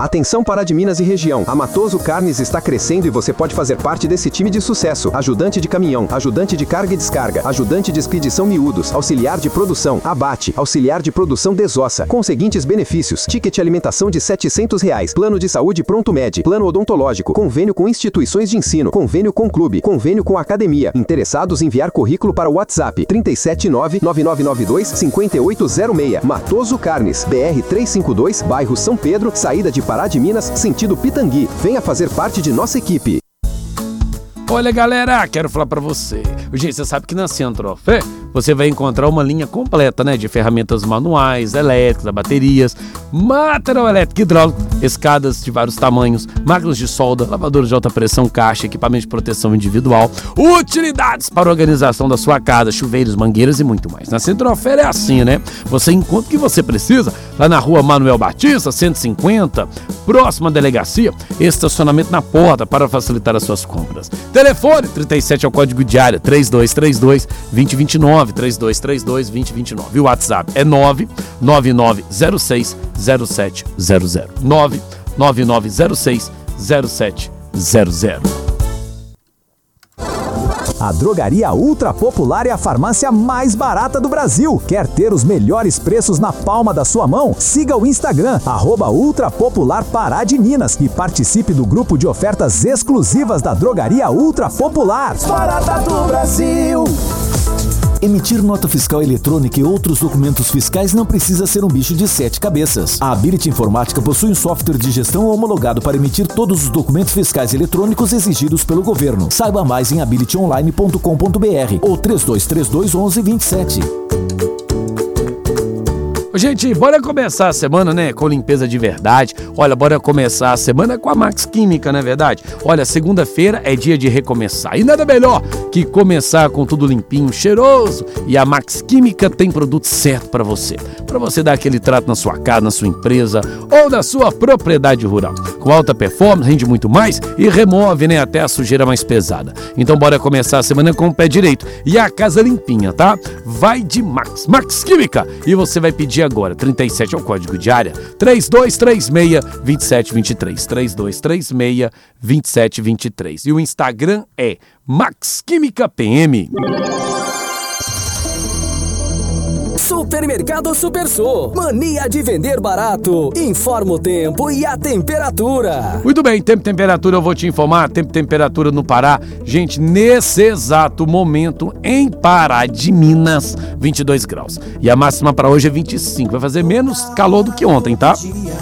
Atenção Pará de Minas e região. A Matoso Carnes está crescendo e você pode fazer parte desse time de sucesso. Ajudante de caminhão, ajudante de carga e descarga, ajudante de expedição miúdos, auxiliar de produção, abate, auxiliar de produção desossa, com os seguintes benefícios: ticket alimentação de R$700, plano de saúde Pronto Med, plano odontológico, convênio com instituições de ensino, convênio com clube, convênio com academia. Interessados em enviar currículo para o WhatsApp 379-9992-5806. Matoso Carnes, BR-352, bairro São Pedro, saída de Pará de Minas, sentido Pitangui. Venha fazer parte de nossa equipe. Olha, galera, quero falar pra você. Gente, você sabe que na Centro-Fé você vai encontrar uma linha completa, né, de ferramentas manuais, elétricas, baterias, material elétrico, hidráulico, escadas de vários tamanhos, máquinas de solda, lavadores de alta pressão, caixa, equipamento de proteção individual, utilidades para a organização da sua casa, chuveiros, mangueiras e muito mais. Na Centro-Fé é assim, né? Você encontra o que você precisa lá na rua Manuel Batista, 150, próxima à delegacia, estacionamento na porta para facilitar as suas compras. Telefone 37 é o código de área 3232-2029, 3232-2029. E o WhatsApp é 99906-0700. 99906-0700. A Drogaria Ultra Popular é a farmácia mais barata do Brasil. Quer ter os melhores preços na palma da sua mão? Siga o Instagram, @Ultra Popular Pará de Minas e participe do grupo de ofertas exclusivas da Drogaria Ultra Popular. Barata do Brasil. Emitir nota fiscal eletrônica e outros documentos fiscais não precisa ser um bicho de 7 cabeças. A Ability Informática possui um software de gestão homologado para emitir todos os documentos fiscais eletrônicos exigidos pelo governo. Saiba mais em abilityonline.com.br ou 3232-1127. Gente, bora começar a semana, né, com limpeza de verdade. Olha, bora começar a semana com a Max Química, não é verdade? Olha, segunda-feira é dia de recomeçar. E nada melhor que começar com tudo limpinho, cheiroso. E a Max Química tem produto certo para você. Para você dar aquele trato na sua casa, na sua empresa ou na sua propriedade rural. Com alta performance, rende muito mais e remove, né, até a sujeira mais pesada. Então bora começar a semana com o pé direito e a casa limpinha, tá? Vai de Max Química. E você vai pedir agora, 37 é o código de área, 3236-2723, 3236-2723. E o Instagram é Max Química PM. Supermercado Supersô, mania de vender barato. Informa o tempo e a temperatura. Muito bem, tempo e temperatura eu vou te informar. Tempo e temperatura no Pará. Gente, nesse exato momento em Pará de Minas, 22 graus. E a máxima para hoje é 25. Vai fazer menos calor do que ontem, tá?